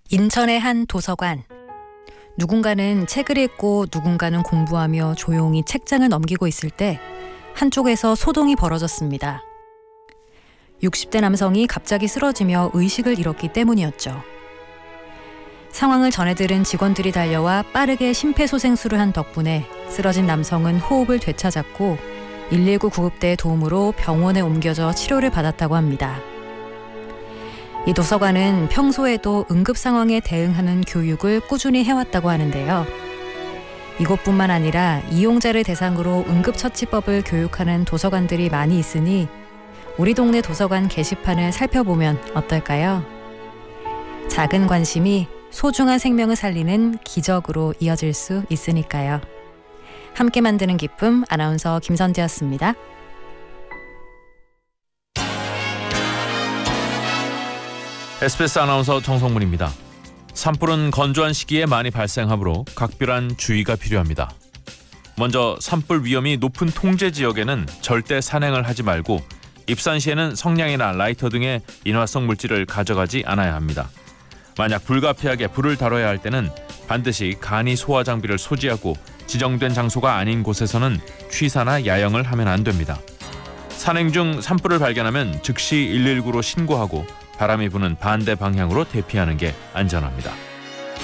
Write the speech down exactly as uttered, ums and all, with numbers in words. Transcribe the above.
인천의 한 도서관. 누군가는 책을 읽고 누군가는 공부하며 조용히 책장을 넘기고 있을 때 한쪽에서 소동이 벌어졌습니다. 육십 대 남성이 갑자기 쓰러지며 의식을 잃었기 때문이었죠. 상황을 전해들은 직원들이 달려와 빠르게 심폐소생술을 한 덕분에 쓰러진 남성은 호흡을 되찾았고 일일구 구급대의 도움으로 병원에 옮겨져 치료를 받았다고 합니다. 이 도서관은 평소에도 응급 상황에 대응하는 교육을 꾸준히 해왔다고 하는데요. 이곳뿐만 아니라 이용자를 대상으로 응급처치법을 교육하는 도서관들이 많이 있으니 우리 동네 도서관 게시판을 살펴보면 어떨까요? 작은 관심이 소중한 생명을 살리는 기적으로 이어질 수 있으니까요. 함께 만드는 기쁨, 아나운서 김선재였습니다. 에스비에스 아나운서 정성문입니다. 산불은 건조한 시기에 많이 발생하므로 각별한 주의가 필요합니다. 먼저 산불 위험이 높은 통제 지역에는 절대 산행을 하지 말고 입산 시에는 성냥이나 라이터 등의 인화성 물질을 가져가지 않아야 합니다. 만약 불가피하게 불을 다뤄야 할 때는 반드시 간이 소화 장비를 소지하고 지정된 장소가 아닌 곳에서는 취사나 야영을 하면 안 됩니다. 산행 중 산불을 발견하면 즉시 일일구로 신고하고 바람이 부는 반대 방향으로 대피하는 게 안전합니다.